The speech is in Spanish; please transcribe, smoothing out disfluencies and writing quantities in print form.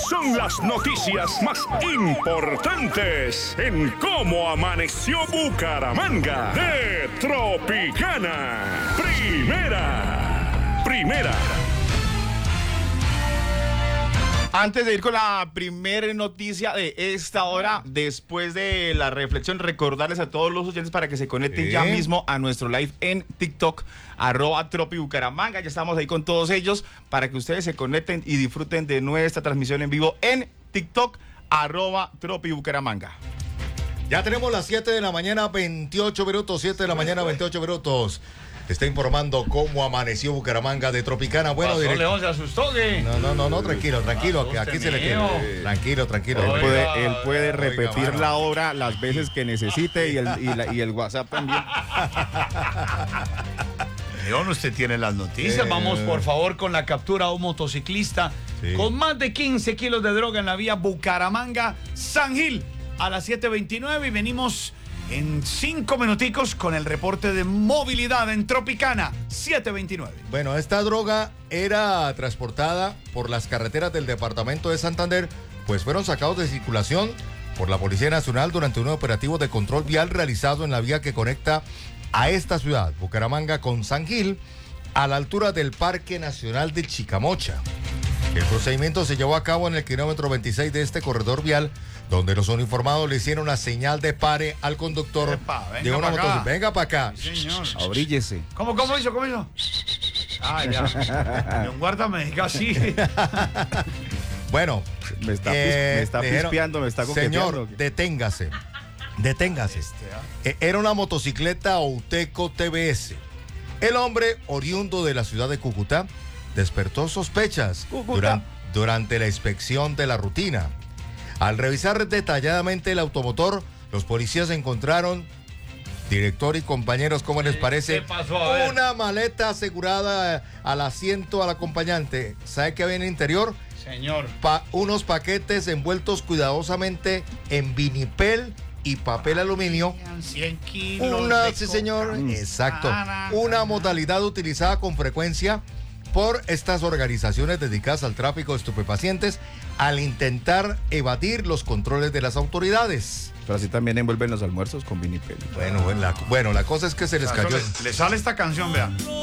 son las noticias más importantes en Cómo Amaneció Bucaramanga de Tropicana. Primera. Antes de ir con la primera noticia de esta hora, después de la reflexión, recordarles a todos los oyentes para que se conecten ya mismo a nuestro live en TikTok, @tropibucaramanga. Ya estamos ahí con todos ellos para que ustedes se conecten y disfruten de nuestra transmisión en vivo en TikTok, @tropibucaramanga. Ya tenemos las 7 de la mañana, 28 minutos, 7 de la mañana, 28 minutos. Está informando Cómo Amaneció Bucaramanga de Tropicana. Bueno, León se asustó, ¿qué? No, tranquilo, que aquí se le quiere. Tranquilo. Él puede repetir la hora las veces que necesite y el WhatsApp también. León, usted tiene las noticias. Vamos, por favor, con la captura a un motociclista con más de 15 kilos de droga en la vía Bucaramanga-San Gil a las 7:29 y venimos en 5 minuticos con el reporte de movilidad en Tropicana, 7:29. Bueno, esta droga era transportada por las carreteras del departamento de Santander, pues fueron sacados de circulación por la Policía Nacional durante un operativo de control vial realizado en la vía que conecta a esta ciudad, Bucaramanga, con San Gil, a la altura del Parque Nacional de Chicamocha. El procedimiento se llevó a cabo en el kilómetro 26 de este corredor vial, donde los uniformados le hicieron una señal de pare al conductor de una motocicleta. Venga para acá. Sí, señor. Abríllese. ¿Cómo hizo? Ah, ya. Un guarda me diga así. Bueno, Me está pispeando, me está coqueteando. Señor, deténgase. Era una motocicleta Outeco TBS. El hombre, oriundo de la ciudad de Cúcuta, despertó sospechas durante la inspección de la rutina. Al revisar detalladamente el automotor, los policías encontraron, director y compañeros, ¿cómo les parece? ¿Qué pasó? A ver. Una maleta asegurada al asiento al acompañante. ¿Sabe qué había en el interior? Señor. Unos paquetes envueltos cuidadosamente en vinipel y papel aluminio. 100 kilos. Sí, señor. Exacto. Una modalidad utilizada con frecuencia por estas organizaciones dedicadas al tráfico de estupefacientes al intentar evadir los controles de las autoridades. Pero así también envuelven los almuerzos con vinipel. Bueno, la cosa es que se les cayó. Le sale esta canción, vea.